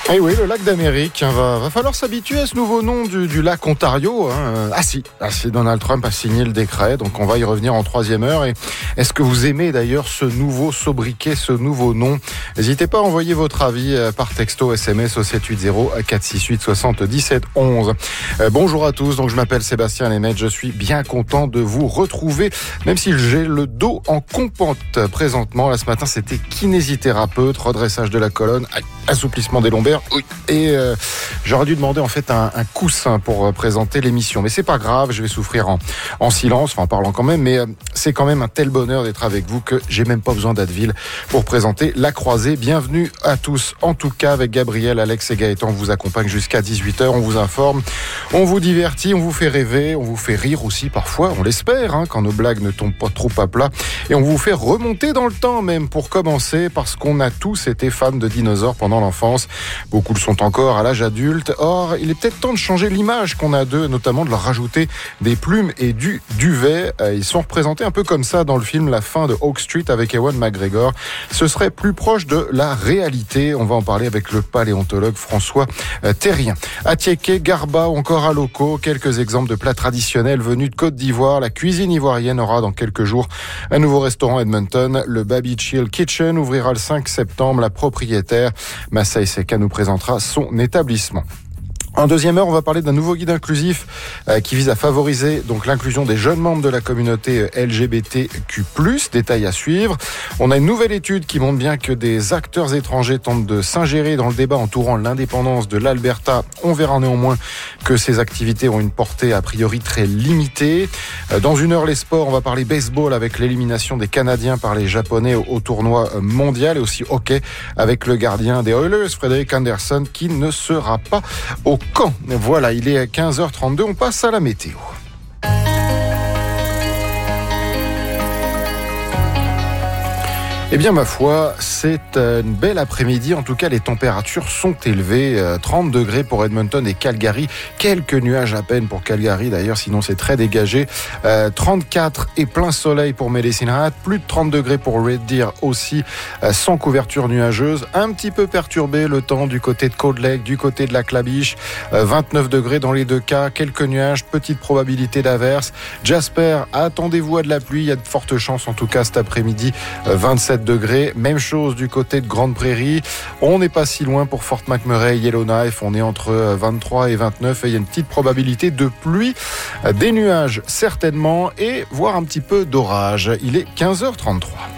Et oui, le lac d'Amérique, va falloir s'habituer à ce nouveau nom du lac Ontario. Ah si, Donald Trump a signé le décret, donc on va y revenir en troisième heure. Et est-ce que vous aimez d'ailleurs ce nouveau sobriquet, ce nouveau nom? N'hésitez pas à envoyer votre avis par texto, SMS au 780 468 77 11. Bonjour à tous, donc je m'appelle Sébastien Lemaitre, je suis bien content de vous retrouver, même si j'ai le dos en compote présentement. Là ce matin, c'était kinésithérapeute, redressage de la colonne, assouplissement des lombaires. Oui. Et j'aurais dû demander en fait un coussin pour présenter l'émission. Mais c'est pas grave, je vais souffrir en silence, en parlant quand même. Mais c'est quand même un tel bonheur d'être avec vous que j'ai même pas besoin d'Advil pour présenter La Croisée. Bienvenue à tous. En tout cas, avec Gabriel, Alex et Gaëtan, on vous accompagne jusqu'à 18h. On vous informe, on vous divertit, on vous fait rêver, on vous fait rire aussi parfois, on l'espère, quand nos blagues ne tombent pas trop à plat. Et on vous fait remonter dans le temps même pour commencer, parce qu'on a tous été fans de dinosaures pendant l'enfance. Beaucoup le sont encore à l'âge adulte. Or, il est peut-être temps de changer l'image qu'on a d'eux, notamment de leur rajouter des plumes et du duvet. Ils sont représentés un peu comme ça dans le film La fin de Oak Street avec Ewan McGregor. Ce serait plus proche de la réalité. On va en parler avec le paléontologue François Terrien. À Tiéké, Garba ou encore à Loco, quelques exemples de plats traditionnels venus de Côte d'Ivoire. La cuisine ivoirienne aura dans quelques jours un nouveau restaurant à Edmonton. Le Baby Chill Kitchen ouvrira le 5 septembre. La propriétaire, Massaï Seka, nous présentera son établissement. En deuxième heure, on va parler d'un nouveau guide inclusif qui vise à favoriser donc l'inclusion des jeunes membres de la communauté LGBTQ+. Détail à suivre. On a une nouvelle étude qui montre bien que des acteurs étrangers tentent de s'ingérer dans le débat entourant l'indépendance de l'Alberta. On verra néanmoins que ces activités ont une portée a priori très limitée. Dans une heure, les sports, on va parler baseball avec l'élimination des Canadiens par les Japonais au tournoi mondial, et aussi hockey avec le gardien des Oilers, Frédéric Anderson, qui ne sera pas au camp. Voilà, il est 15h32, on passe à la météo. Eh bien, ma foi, c'est une belle après-midi. En tout cas, les températures sont élevées. 30 degrés pour Edmonton et Calgary. Quelques nuages à peine pour Calgary, d'ailleurs, sinon c'est très dégagé. 34 et plein soleil pour Medicine Hat. Plus de 30 degrés pour Red Deer aussi, sans couverture nuageuse. Un petit peu perturbé le temps du côté de Cold Lake, du côté de la Clabiche. 29 degrés dans les deux cas. Quelques nuages, petite probabilité d'averse. Jasper, attendez-vous à de la pluie. Il y a de fortes chances, en tout cas, cet après-midi. 27 degrés. Même chose du côté de Grande Prairie. On n'est pas si loin pour Fort McMurray, Yellowknife. On est entre 23 et 29 et il y a une petite probabilité de pluie, des nuages certainement et voire un petit peu d'orage. Il est 15h33.